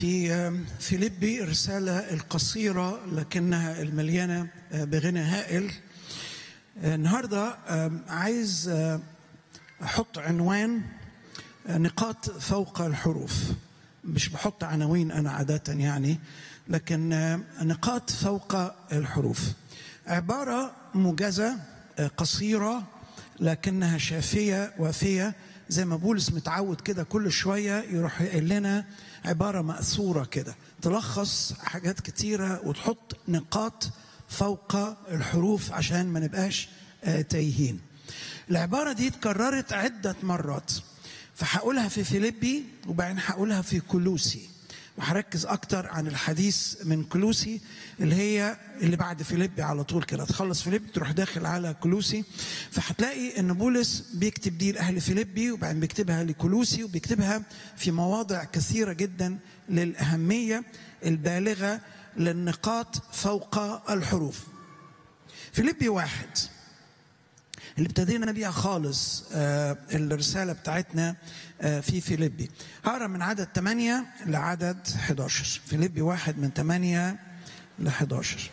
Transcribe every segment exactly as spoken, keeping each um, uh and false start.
في فيليبي رسالة القصيرة لكنها المليانة بغنى هائل. النهاردة عايز أحط عنوان نقاط فوق الحروف. مش بحط عناوين أنا عادة يعني، لكن نقاط فوق الحروف. عبارة موجزة قصيرة لكنها شافية وافية، زي ما بولس متعود كده كل شوية يروح يقول لنا عبارة مأثورة كده تلخص حاجات كتيرة وتحط نقاط فوق الحروف عشان ما نبقاش تايهين. العبارة دي اتكررت عدة مرات، فهقولها في فيليبي وبعدين هقولها في كولوسي، وهركز أكتر عن الحديث من كولوسي اللي هي اللي بعد فيليبي على طول كده. تخلص فيليبي تروح داخل على كولوسي، فهتلاقي إن بولس بيكتب دي لأهل فيليبي وبعدين بيكتبها لكولوسي وبيكتبها في مواضع كثيرة جدا للأهمية البالغة للنقاط فوق الحروف. فيليبي واحد اللي ابتدينا بيها خالص آه الرسالة بتاعتنا آه في فيليبي، هقرا من عدد ثمانية لعدد أحد عشر. فيليبي واحد من ثمانية ل أحد عشر.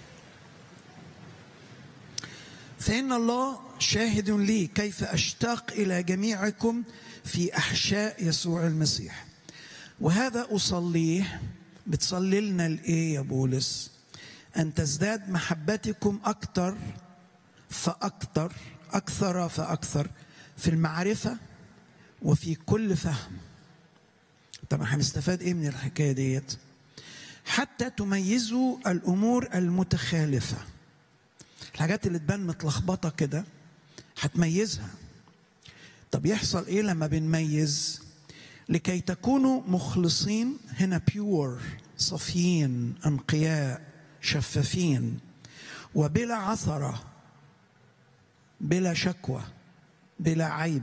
فإن الله شاهد لي كيف أشتاق إلى جميعكم في أحشاء يسوع المسيح، وهذا أصليه. بتصلي لنا الإيه يا بولس؟ أن تزداد محبتكم أكثر فأكثر أكثر فأكثر في المعرفة وفي كل فهم. طبعا هنستفاد إيه من الحكاية ديت؟ حتى تميزوا الأمور المتخالفة، الحاجات اللي تبان متلخبطة كده هتميزها. طب يحصل إيه لما بنميز؟ لكي تكونوا مخلصين، هنا بيور، صفيين، أنقياء، شفافين، وبلا عثرة، بلا شكوى، بلا عيب،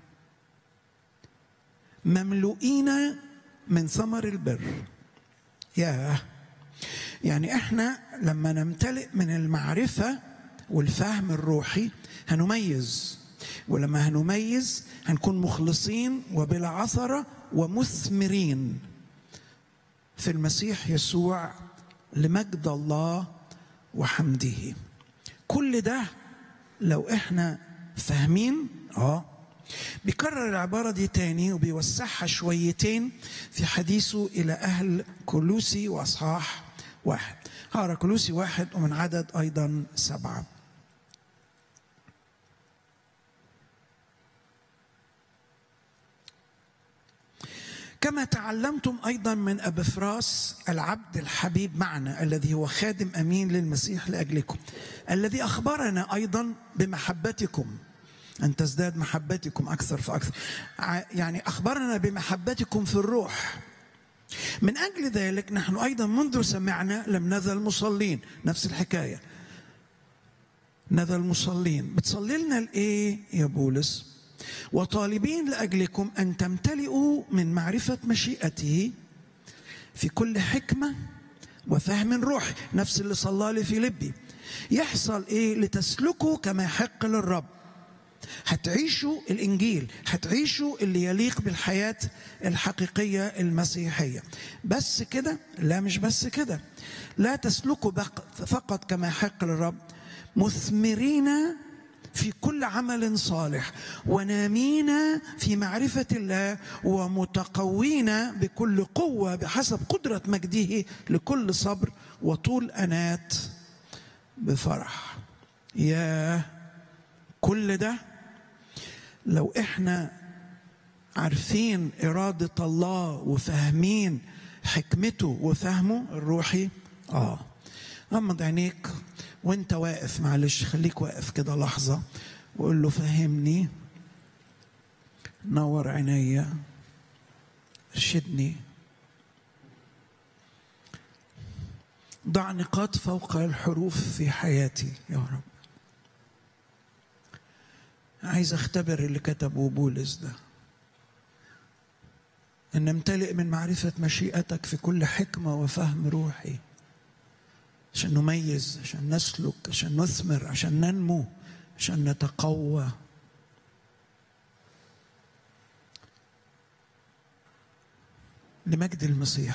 مملوئين من ثمر البر. ياه، يعني احنا لما نمتلئ من المعرفة والفهم الروحي هنميز، ولما هنميز هنكون مخلصين وبلا عثرة ومثمرين في المسيح يسوع لمجد الله وحمده. كل ده لو احنا فاهمين. اه بيكرر العبارة دي تاني وبيوسعها شويتين في حديثه إلى أهل كولوسي وأصحاح واحد. هقرا كولوسي واحد ومن عدد أيضا سبعة. كما تعلمتم أيضا من أبفراس العبد الحبيب معنا، الذي هو خادم أمين للمسيح لأجلكم، الذي أخبرنا أيضا بمحبتكم، أن تزداد محبتكم أكثر فأكثر. يعني أخبرنا بمحبتكم في الروح. من أجل ذلك نحن أيضا منذ سمعنا لم نزل مصلين. نفس الحكاية، نزل مصلين. بتصلي لنا الإيه يا بولس؟ وطالبين لأجلكم أن تمتلئوا من معرفة مشيئته في كل حكمة وفهم روحي. نفس اللي صلى لي فيليبي. يحصل إيه؟ لتسلكوا كما يحق للرب. هتعيشوا الإنجيل، هتعيشوا اللي يليق بالحياة الحقيقية المسيحية. بس كده؟ لا، مش بس كده. لا تسلكوا فقط كما يحق للرب، مثمرين في كل عمل صالح، ونامين في معرفة الله، ومتقوين بكل قوة بحسب قدرة مجده لكل صبر وطول أنات بفرح. يا كل ده لو احنا عارفين إرادة الله وفاهمين حكمته وفهمه الروحي. آه غمض عينيك وانت واقف، معلش خليك واقف كده لحظة وقول له فهمني، نور عينيا، ارشدني، ضع نقاط فوق الحروف في حياتي يا رب. عايز اختبر اللي كتبه بولس ده، ان نمتلئ من معرفة مشيئتك في كل حكمة وفهم روحي، عشان نميز، عشان نسلك، عشان نثمر، عشان ننمو، عشان نتقوى. لمجد المسيح.